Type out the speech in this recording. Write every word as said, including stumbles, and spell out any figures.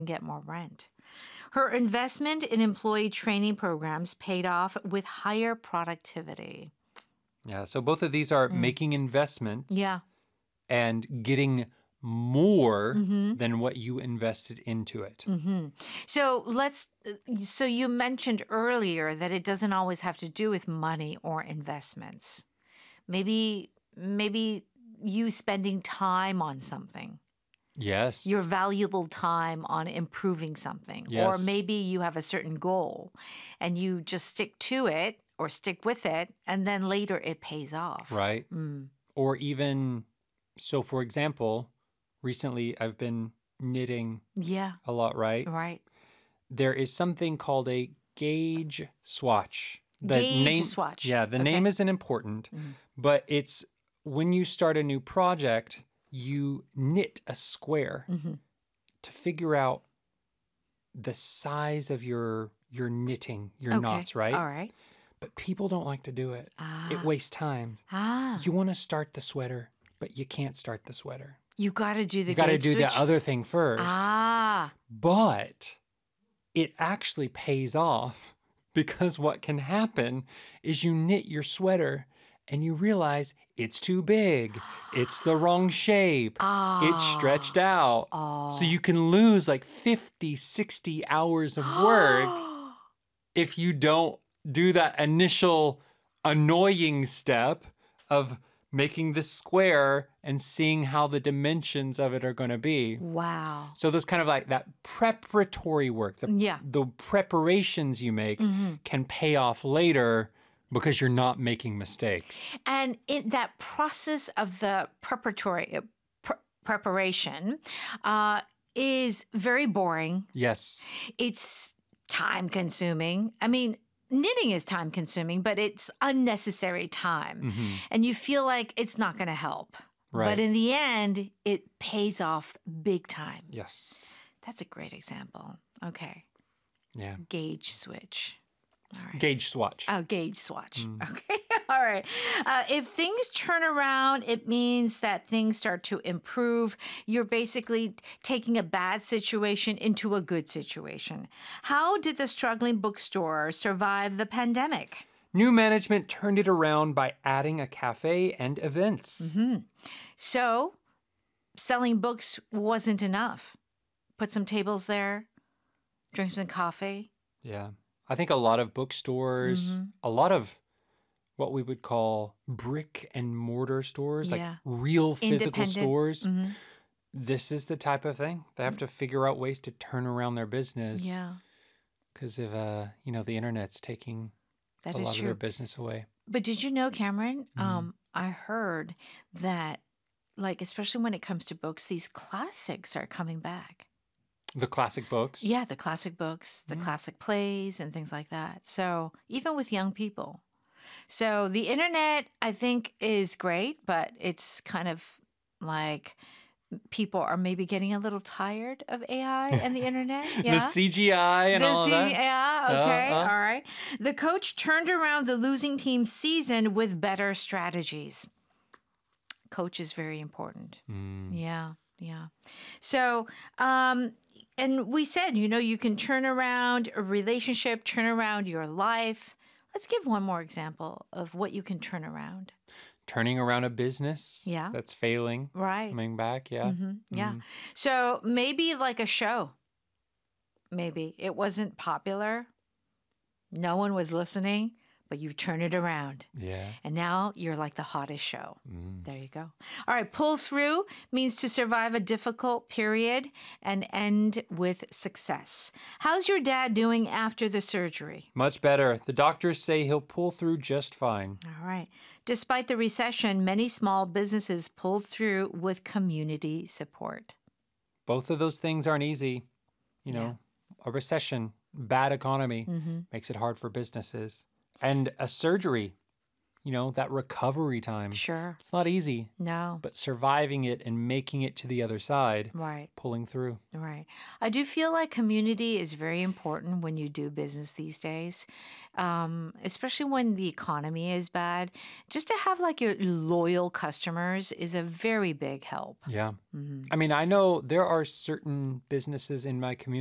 get more rent. Her investment in employee training programs paid off with higher productivity. Yeah, so both of these are Mm. making investments Yeah. and getting more Mm-hmm. than what you invested into it. Mm-hmm. So let's. So you mentioned earlier that it doesn't always have to do with money or investments. Maybe, maybe you spending time on something, Yes. your valuable time on improving something, or Yes. maybe you have a certain goal, and you just stick to it or stick with it, and then later it pays off. Right. Mm. Or even, so for example, recently I've been knitting Yeah. a lot, right? Right. There is something called a gauge swatch. The Gauge name, swatch. Yeah, the Okay. name isn't important, Mm. but it's when you start a new project, you knit a square Mm-hmm. to figure out the size of your your knitting, your Okay. knots, right? All right. But people don't like to do it. Ah. It wastes time. Ah. You want to start the sweater, but you can't start the sweater. You got to do the You got to gauge do switch. the other thing first. Ah. But it actually pays off because what can happen is you knit your sweater and you realize it's too big. It's the wrong shape. Ah. It's stretched out. Oh. So you can lose like fifty, sixty hours of work if you don't do that initial annoying step of making the square and seeing how the dimensions of it are going to be. Wow. So there's kind of like that preparatory work, the, Yeah. the preparations you make Mm-hmm. can pay off later because you're not making mistakes. And in that process of the preparatory uh, pre- preparation uh, is very boring. Yes. It's time consuming. I mean, knitting is time consuming, but it's unnecessary time. Mhm. And you feel like it's not going to help. Right. But in the end, it pays off big time. Yes. That's a great example. Okay. Yeah. Gauge switch. All right. Gauge swatch. Oh, gauge swatch. Mm. Okay. All right. Uh, if things turn around, it means that things start to improve. You're basically taking a bad situation into a good situation. How did the struggling bookstore survive the pandemic? New management turned it around by adding a cafe and events. Mm-hmm. So, selling books wasn't enough. Put some tables there, drink some coffee. Yeah. I think a lot of bookstores, Mhm. a lot of what we would call brick and mortar stores, Yeah. like real physical Independent. stores, Mhm. this is the type of thing. They have to figure out ways to turn around their business Yeah, because of, uh, you know, the internet's taking that a is lot of true. their business away. But did you know, Cameron? Mhm. Um, I heard that, like, especially when it comes to books, these classics are coming back. The classic books. Yeah, the classic books, the Yeah. classic plays, and things like that. So even with young people. So the internet, I think, is great, but it's kind of like people are maybe getting a little tired of A I and the internet. Yeah. The C G I and The all of C- that. Yeah, okay, uh. all right. The coach turned around the losing team's season with better strategies. Coach is very important. Mm. Yeah, yeah. So, um, and we said, you know, you can turn around a relationship, turn around your life. Let's give one more example of what you can turn around. Turning around a business Yeah. that's failing, Right. coming back. Yeah. hmm Yeah. Mm. So maybe like a show. Maybe it wasn't popular. No one was listening, but you turn it around. Yeah. And now you're like the hottest show. Mm. There you go. All right. Pull through means to survive a difficult period and end with success. How's your dad doing after the surgery? Much better. The doctors say he'll pull through just fine. All right. Despite the recession, many small businesses pulled through with community support. Both of those things aren't easy. You know, a recession, bad economy Mm-hmm. makes it hard for businesses. And a surgery you know, that recovery time. Sure. It's not easy, No. but surviving it and making it to the other side, Right. pulling through. Right. I do feel like community is very important when you do business these days, um, especially when the economy is bad. Just to have like your loyal customers is a very big help. Yeah. Mhm. I mean, I know there are certain businesses in my community